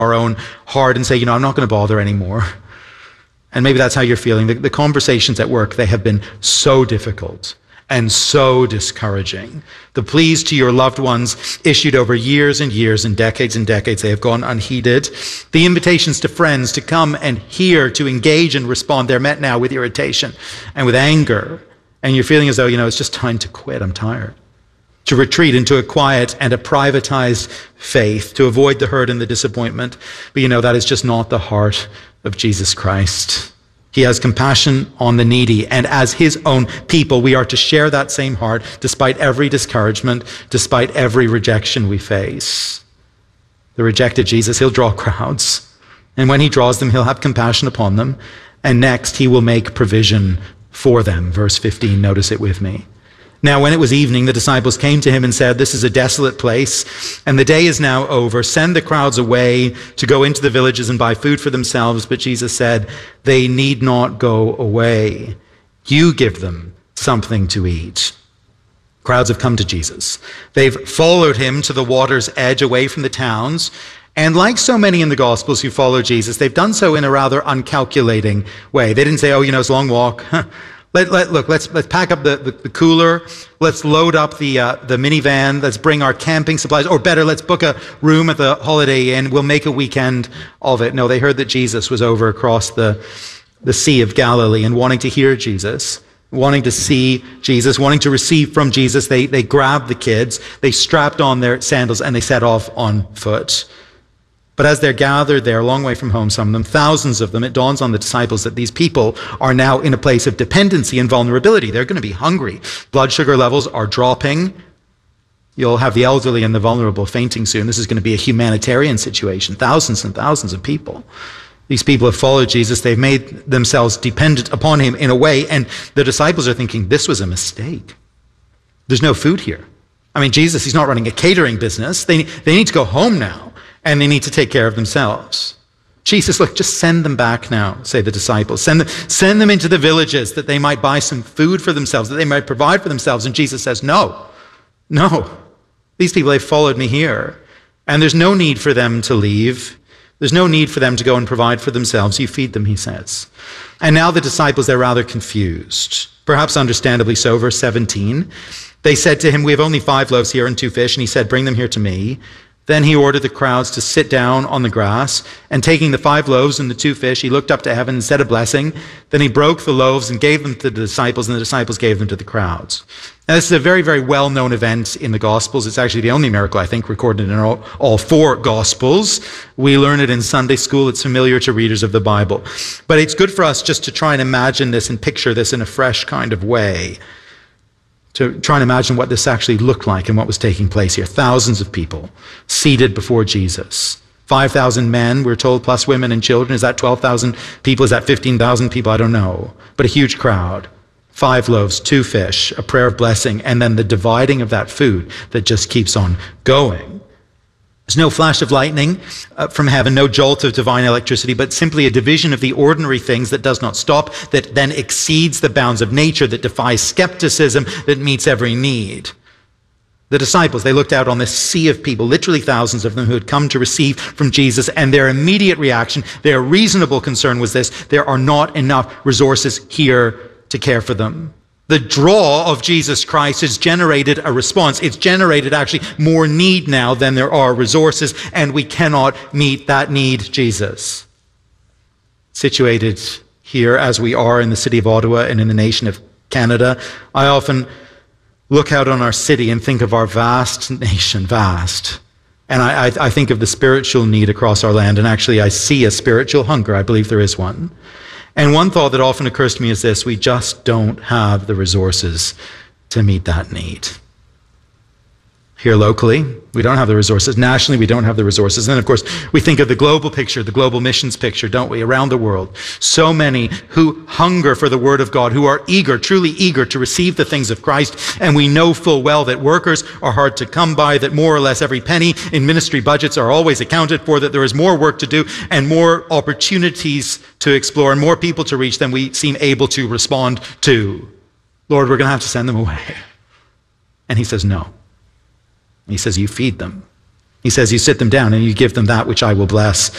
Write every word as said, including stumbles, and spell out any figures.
our own heart and say, you know, I'm not going to bother anymore. And maybe that's how you're feeling. The, the conversations at work, they have been so difficult and so discouraging. The pleas to your loved ones issued over years and years and decades and decades, they have gone unheeded. The invitations to friends to come and hear, to engage and respond, they're met now with irritation and with anger. And you're feeling as though, you know, it's just time to quit. I'm tired. To retreat into a quiet and a privatized faith, to avoid the hurt and the disappointment. But you know, that is just not the heart of Jesus Christ. He has compassion on the needy, and as his own people, we are to share that same heart despite every discouragement, despite every rejection we face. The rejected Jesus, he'll draw crowds, and when he draws them, he'll have compassion upon them, and next, he will make provision for them. Verse fifteen, notice it with me. Now, when it was evening, the disciples came to him and said, this is a desolate place, and the day is now over. Send the crowds away to go into the villages and buy food for themselves. But Jesus said, they need not go away. You give them something to eat. Crowds have come to Jesus. They've followed him to the water's edge away from the towns. And like so many in the Gospels who follow Jesus, they've done so in a rather uncalculating way. They didn't say, oh, you know, it's a long walk. Let, let, look, let's, let's pack up the, the, the cooler. Let's load up the, uh, the minivan. Let's bring our camping supplies. Or better, let's book a room at the Holiday Inn. We'll make a weekend of it. No, they heard that Jesus was over across the, the Sea of Galilee, and wanting to hear Jesus, wanting to see Jesus, wanting to receive from Jesus, they, they grabbed the kids, they strapped on their sandals, and they set off on foot. But as they're gathered there, a long way from home, some of them, thousands of them, it dawns on the disciples that these people are now in a place of dependency and vulnerability. They're going to be hungry. Blood sugar levels are dropping. You'll have the elderly and the vulnerable fainting soon. This is going to be a humanitarian situation. Thousands and thousands of people. These people have followed Jesus. They've made themselves dependent upon him in a way. And the disciples are thinking, this was a mistake. There's no food here. I mean, Jesus, he's not running a catering business. They, they need to go home now. And they need to take care of themselves. Jesus, look, just send them back now, say the disciples. Send them, send them into the villages that they might buy some food for themselves, that they might provide for themselves. And Jesus says, no, no. These people, they've followed me here. And there's no need for them to leave. There's no need for them to go and provide for themselves. You feed them, he says. And now the disciples, they're rather confused. Perhaps understandably so. Verse seventeen. They said to him, we have only five loaves here and two fish. And he said, bring them here to me. Then he ordered the crowds to sit down on the grass, and taking the five loaves and the two fish, he looked up to heaven and said a blessing. Then he broke the loaves and gave them to the disciples, and the disciples gave them to the crowds. Now, this is a very, very well-known event in the Gospels. It's actually the only miracle, I think, recorded in all, all four Gospels. We learn it in Sunday school. It's familiar to readers of the Bible. But it's good for us just to try and imagine this and picture this in a fresh kind of way, to try and imagine what this actually looked like and what was taking place here. Thousands of people seated before Jesus. five thousand men, we're told, plus women and children. Is that twelve thousand people? Is that fifteen thousand people? I don't know. But a huge crowd. Five loaves, two fish, a prayer of blessing, and then the dividing of that food that just keeps on going. There's no flash of lightning uh, from heaven, no jolt of divine electricity, but simply a division of the ordinary things that does not stop, that then exceeds the bounds of nature, that defies skepticism, that meets every need. The disciples, they looked out on this sea of people, literally thousands of them, who had come to receive from Jesus, and their immediate reaction, their reasonable concern was this: there are not enough resources here to care for them. The draw of Jesus Christ has generated a response. It's generated actually more need now than there are resources, and we cannot meet that need, Jesus. Situated here as we are in the city of Ottawa and in the nation of Canada, I often look out on our city and think of our vast nation, vast. And I, I, I think of the spiritual need across our land, and actually I see a spiritual hunger. I believe there is one. And one thought that often occurs to me is this: we just don't have the resources to meet that need. Here locally, we don't have the resources. Nationally, we don't have the resources. And then, of course, we think of the global picture, the global missions picture, don't we, around the world. So many who hunger for the Word of God, who are eager, truly eager to receive the things of Christ. And we know full well that workers are hard to come by, that more or less every penny in ministry budgets are always accounted for, that there is more work to do and more opportunities to explore and more people to reach than we seem able to respond to. Lord, we're going to have to send them away. And he says, no. He says, you feed them. He says, you sit them down and you give them that which I will bless.